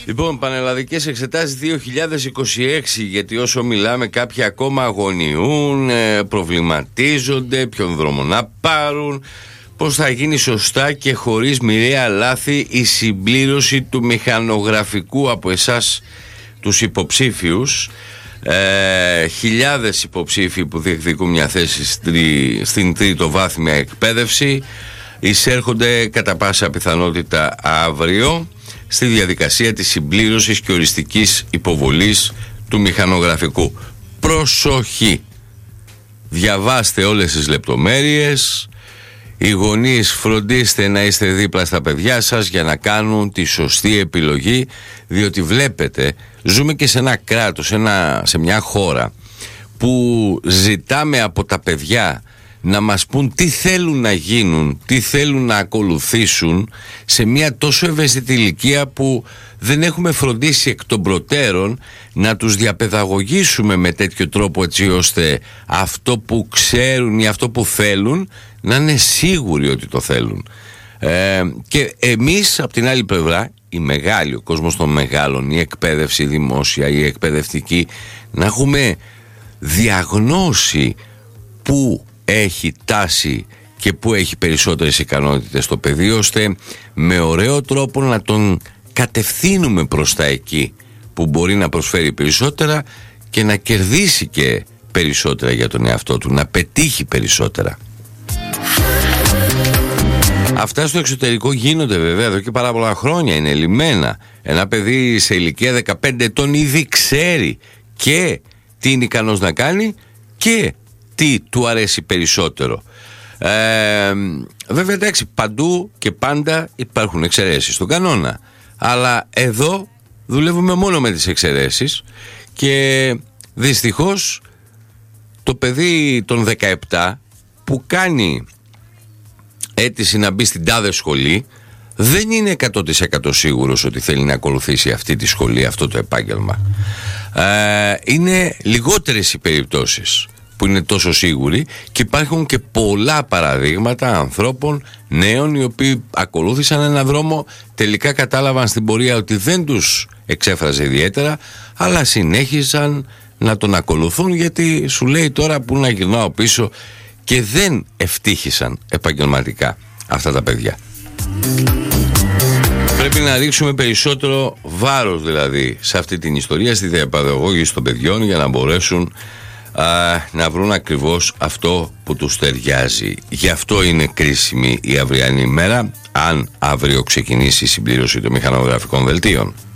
Λοιπόν, πανελλαδικές εξετάσεις 2026, γιατί όσο μιλάμε κάποιοι ακόμα αγωνιούν, προβληματίζονται ποιον δρόμο να πάρουν, πώς θα γίνει σωστά και χωρίς μοιραία λάθη η συμπλήρωση του μηχανογραφικού από εσάς τους υποψήφιους. Χιλιάδες υποψήφοι που διεκδικούν μια θέση στην τριτοβάθμια εκπαίδευση εισέρχονται κατά πάσα πιθανότητα αύριο στη διαδικασία της συμπλήρωσης και οριστικής υποβολής του μηχανογραφικού. Προσοχή! Διαβάστε όλες τις λεπτομέρειες. Οι γονείς φροντίστε να είστε δίπλα στα παιδιά σας για να κάνουν τη σωστή επιλογή, διότι βλέπετε ζούμε και σε ένα κράτος, σε μια χώρα που ζητάμε από τα παιδιά να μας πούν τι θέλουν να γίνουν, τι θέλουν να ακολουθήσουν σε μια τόσο ευαίσθητη ηλικία που δεν έχουμε φροντίσει εκ των προτέρων να τους διαπαιδαγωγήσουμε με τέτοιο τρόπο, έτσι ώστε αυτό που ξέρουν ή αυτό που θέλουν να είναι σίγουροι ότι το θέλουν. Και εμείς από την άλλη πλευρά, οι μεγάλοι, ο κόσμος των μεγάλων, η εκπαίδευση η δημόσια, η εκπαιδευτική, να έχουμε διαγνώσει πού έχει τάση και πού έχει περισσότερες ικανότητες στο παιδί, ώστε με ωραίο τρόπο να τον κατευθύνουμε προς τα εκεί που μπορεί να προσφέρει περισσότερα και να κερδίσει και περισσότερα για τον εαυτό του, να πετύχει περισσότερα. Αυτά στο εξωτερικό γίνονται βέβαια εδώ και πάρα πολλά χρόνια, είναι λυμμένα. Ένα παιδί σε ηλικία 15 ετών ήδη ξέρει και τι είναι ικανός να κάνει και τι του αρέσει περισσότερο. Βέβαια εντάξει, παντού και πάντα υπάρχουν εξαιρέσεις στον κανόνα, αλλά εδώ δουλεύουμε μόνο με τις εξαιρέσεις και δυστυχώς το παιδί των 17 που κάνει αίτηση να μπει στην τάδε σχολή δεν είναι 100% σίγουρος ότι θέλει να ακολουθήσει αυτή τη σχολή, αυτό το επάγγελμα. Είναι λιγότερες οι περιπτώσεις που είναι τόσο σίγουροι και υπάρχουν και πολλά παραδείγματα ανθρώπων νέων οι οποίοι ακολούθησαν ένα δρόμο, τελικά κατάλαβαν στην πορεία ότι δεν τους εξέφραζε ιδιαίτερα, αλλά συνέχισαν να τον ακολουθούν γιατί σου λέει τώρα που να γυρνάω πίσω, και δεν ευτύχησαν επαγγελματικά αυτά τα παιδιά. Πρέπει να ρίξουμε περισσότερο βάρος δηλαδή σε αυτή την ιστορία, στη διαπαιδαγώγηση των παιδιών, για να μπορέσουν να βρουν ακριβώς αυτό που τους ταιριάζει. Γι' αυτό είναι κρίσιμη η αυριανή ημέρα, αν αύριο ξεκινήσει η συμπλήρωση των μηχανογραφικών δελτίων.